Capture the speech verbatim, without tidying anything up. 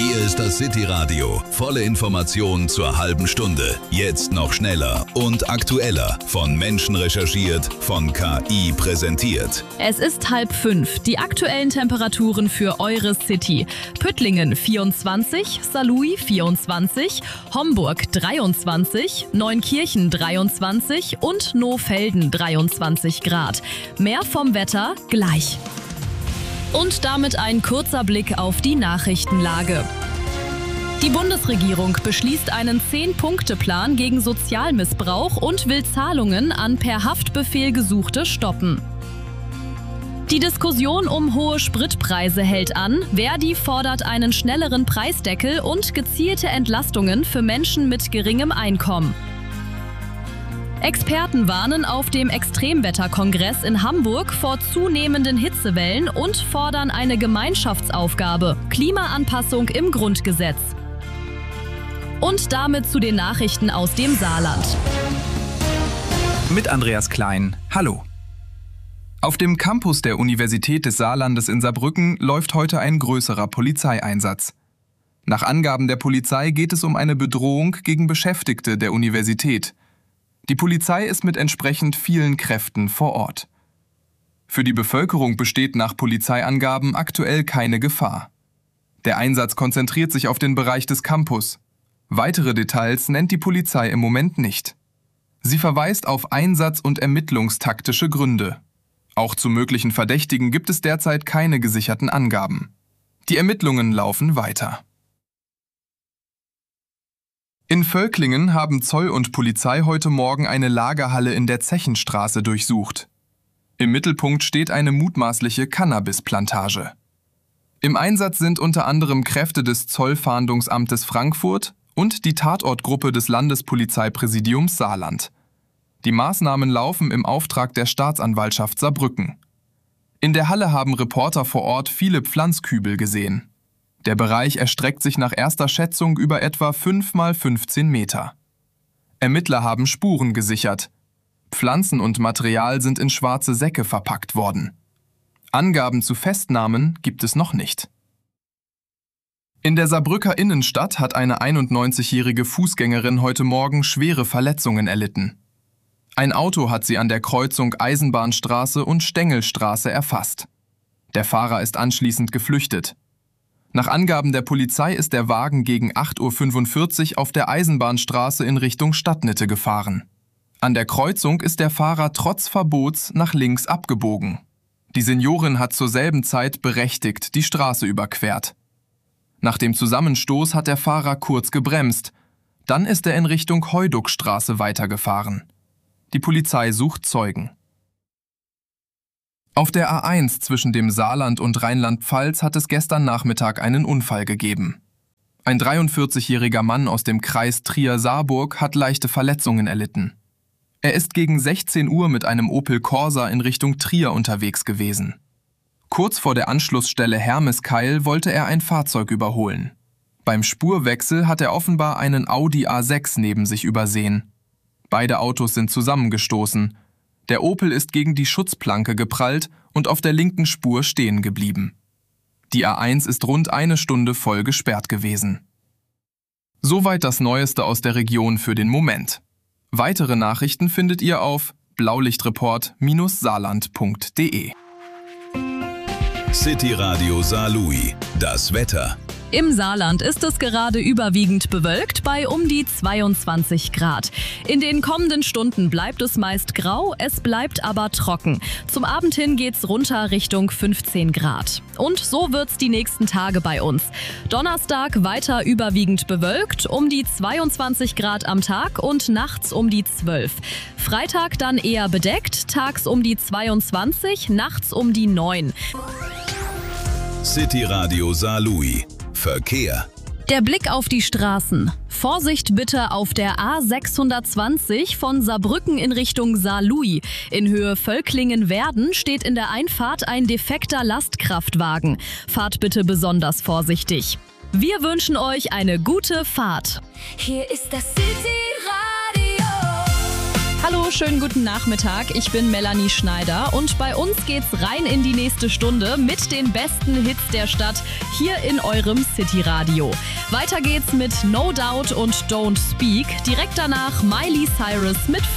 Hier ist das City Radio. Volle Informationen zur halben Stunde. Jetzt noch schneller und aktueller. Von Menschen recherchiert, von K I präsentiert. Es ist halb fünf. Die aktuellen Temperaturen für eure City. Püttlingen vierundzwanzig, Saarlouis vierundzwanzig, Homburg dreiundzwanzig, Neunkirchen dreiundzwanzig und Nohfelden dreiundzwanzig Grad. Mehr vom Wetter gleich. Und damit ein kurzer Blick auf die Nachrichtenlage. Die Bundesregierung beschließt einen zehn-Punkte-Plan gegen Sozialmissbrauch und will Zahlungen an per Haftbefehl Gesuchte stoppen. Die Diskussion um hohe Spritpreise hält an. Verdi fordert einen schnelleren Preisdeckel und gezielte Entlastungen für Menschen mit geringem Einkommen. Experten warnen auf dem Extremwetterkongress in Hamburg vor zunehmenden Hitzewellen und fordern eine Gemeinschaftsaufgabe: Klimaanpassung im Grundgesetz. Und damit zu den Nachrichten aus dem Saarland. Mit Andreas Klein. Hallo. Auf dem Campus der Universität des Saarlandes in Saarbrücken läuft heute ein größerer Polizeieinsatz. Nach Angaben der Polizei geht es um eine Bedrohung gegen Beschäftigte der Universität. Die Polizei ist mit entsprechend vielen Kräften vor Ort. Für die Bevölkerung besteht nach Polizeiangaben aktuell keine Gefahr. Der Einsatz konzentriert sich auf den Bereich des Campus. Weitere Details nennt die Polizei im Moment nicht. Sie verweist auf Einsatz- und ermittlungstaktische Gründe. Auch zu möglichen Verdächtigen gibt es derzeit keine gesicherten Angaben. Die Ermittlungen laufen weiter. In Völklingen haben Zoll und Polizei heute Morgen eine Lagerhalle in der Zechenstraße durchsucht. Im Mittelpunkt steht eine mutmaßliche Cannabisplantage. Im Einsatz sind unter anderem Kräfte des Zollfahndungsamtes Frankfurt und die Tatortgruppe des Landespolizeipräsidiums Saarland. Die Maßnahmen laufen im Auftrag der Staatsanwaltschaft Saarbrücken. In der Halle haben Reporter vor Ort viele Pflanzkübel gesehen. Der Bereich erstreckt sich nach erster Schätzung über etwa fünf mal fünfzehn Meter. Ermittler haben Spuren gesichert. Pflanzen und Material sind in schwarze Säcke verpackt worden. Angaben zu Festnahmen gibt es noch nicht. In der Saarbrücker Innenstadt hat eine einundneunzigjährige Fußgängerin heute Morgen schwere Verletzungen erlitten. Ein Auto hat sie an der Kreuzung Eisenbahnstraße und Stengelstraße erfasst. Der Fahrer ist anschließend geflüchtet. Nach Angaben der Polizei ist der Wagen gegen acht Uhr fünfundvierzig auf der Eisenbahnstraße in Richtung Stadtmitte gefahren. An der Kreuzung ist der Fahrer trotz Verbots nach links abgebogen. Die Seniorin hat zur selben Zeit berechtigt die Straße überquert. Nach dem Zusammenstoß hat der Fahrer kurz gebremst. Dann ist er in Richtung Heuduckstraße weitergefahren. Die Polizei sucht Zeugen. Auf der A eins zwischen dem Saarland und Rheinland-Pfalz hat es gestern Nachmittag einen Unfall gegeben. Ein dreiundvierzigjähriger Mann aus dem Kreis Trier-Saarburg hat leichte Verletzungen erlitten. Er ist gegen sechzehn Uhr mit einem Opel Corsa in Richtung Trier unterwegs gewesen. Kurz vor der Anschlussstelle Hermeskeil wollte er ein Fahrzeug überholen. Beim Spurwechsel hat er offenbar einen Audi A sechs neben sich übersehen. Beide Autos sind zusammengestoßen. Der Opel ist gegen die Schutzplanke geprallt und auf der linken Spur stehen geblieben. Die A eins ist rund eine Stunde voll gesperrt gewesen. Soweit das Neueste aus der Region für den Moment. Weitere Nachrichten findet ihr auf blaulichtreport Bindestrich saarland Punkt de. City Radio Saarlouis. Das Wetter. Im Saarland ist es gerade überwiegend bewölkt bei um die zweiundzwanzig Grad. In den kommenden Stunden bleibt es meist grau, es bleibt aber trocken. Zum Abend hin geht's runter Richtung fünfzehn Grad. Und so wird's die nächsten Tage bei uns. Donnerstag weiter überwiegend bewölkt, um die zweiundzwanzig Grad am Tag und nachts um die zwölf. Freitag dann eher bedeckt, tags um die zweiundzwanzig, nachts um die neun. City Radio Saarlouis. Verkehr. Der Blick auf die Straßen. Vorsicht bitte auf der A sechshundertzwanzig von Saarbrücken in Richtung Saarlouis. In Höhe Völklingen-Werden steht in der Einfahrt ein defekter Lastkraftwagen. Fahrt bitte besonders vorsichtig. Wir wünschen euch eine gute Fahrt. Hier ist das City Radio. Hallo, schönen guten Nachmittag. Ich bin Melanie Schneider und bei uns geht's rein in die nächste Stunde mit den besten Hits der Stadt hier in eurem City Radio. Weiter geht's mit No Doubt und Don't Speak. Direkt danach Miley Cyrus mit